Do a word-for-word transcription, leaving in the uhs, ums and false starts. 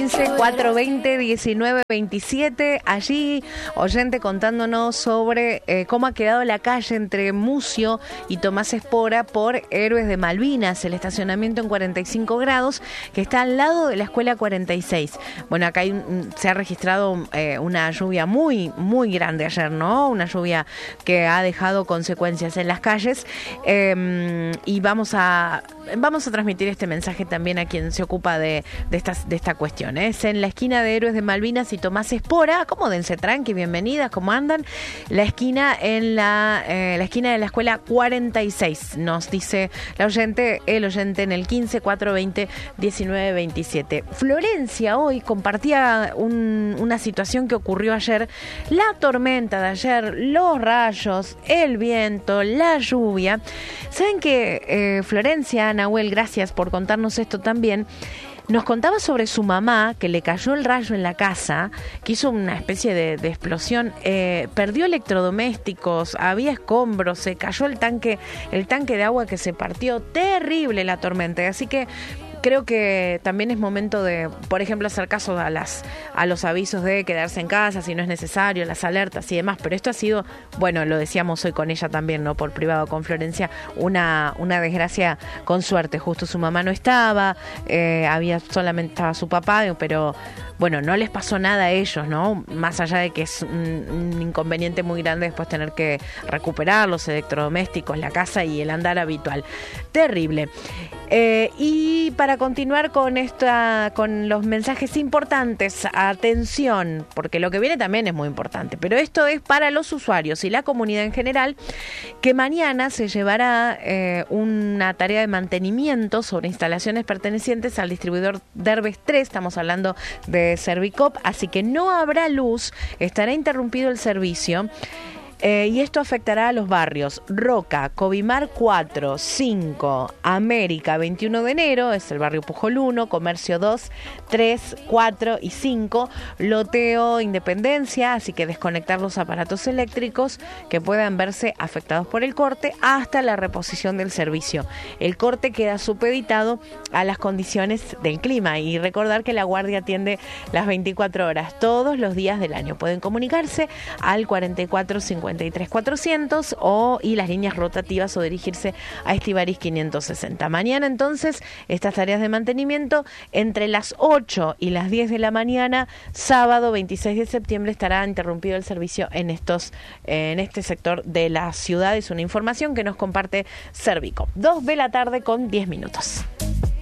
quince, cuatrocientos veinte, diecinueve veintisiete. Allí, oyente contándonos sobre eh, cómo ha quedado la calle entre Mucio y Tomás Espora por Héroes de Malvinas, el estacionamiento en cuarenta y cinco grados, que está al lado de la escuela cuarenta y seis. Bueno, acá hay un, se ha registrado eh, una lluvia muy, muy grande ayer, ¿no? Una lluvia que ha dejado consecuencias en las calles. Eh, y vamos a, vamos a transmitir este mensaje también a quien se ocupa de, de, estas, de esta cuestión. ¿eh? Es en la esquina de Héroes de Malvinas y Tomás Espora. Acomódense, tranqui, bienvenidas, ¿cómo andan? La esquina en la, eh, la esquina de la escuela cuarenta y seis, nos dice la oyente, el oyente en el quince, cuatrocientos veinte, diecinueve veintisiete. Florencia hoy compartía un, una situación que ocurrió ayer. La tormenta de ayer, los rayos, el viento, la lluvia. ¿Saben que eh, Florencia, Nahuel, gracias por contarnos esto también? Nos contaba sobre su mamá, que le cayó el rayo en la casa, que hizo una especie de, de explosión, eh, perdió electrodomésticos, había escombros, se cayó el tanque, el tanque de agua que se partió, terrible la tormenta, así que creo que también es momento de, por ejemplo, hacer caso a las a los avisos de quedarse en casa si no es necesario, las alertas y demás, pero esto ha sido, bueno, lo decíamos hoy con ella también, ¿no? Por privado con Florencia, una, una desgracia con suerte, justo su mamá no estaba, eh, había solamente estaba su papá, pero bueno, no les pasó nada a ellos, ¿no? Más allá de que es un, un inconveniente muy grande después tener que recuperar los electrodomésticos, la casa y el andar habitual. Terrible. Eh, y para continuar con esta, con los mensajes importantes, atención, porque lo que viene también es muy importante, pero esto es para los usuarios y la comunidad en general, que mañana se llevará eh, una tarea de mantenimiento sobre instalaciones pertenecientes al distribuidor Derbez tres, estamos hablando de Servicop, así que no habrá luz, estará interrumpido el servicio. Eh, y esto afectará a los barrios Roca, Covimar cuatro, cinco, América veintiuno de enero, es el barrio Pujol uno, Comercio dos, tres, cuatro y cinco, Loteo Independencia, así que desconectar los aparatos eléctricos que puedan verse afectados por el corte hasta la reposición del servicio. El corte queda supeditado a las condiciones del clima y recordar que la guardia atiende las veinticuatro horas todos los días del año. Pueden comunicarse al cuarenta y cuatro cincuenta y tres cuatrocientos o y las líneas rotativas o dirigirse a Estivaris quinientos sesenta. Mañana entonces estas tareas de mantenimiento entre las ocho y las diez de la mañana, sábado veintiséis de septiembre, estará interrumpido el servicio en estos en este sector de la ciudad. Es una información que nos comparte Servicop. dos de la tarde con diez minutos.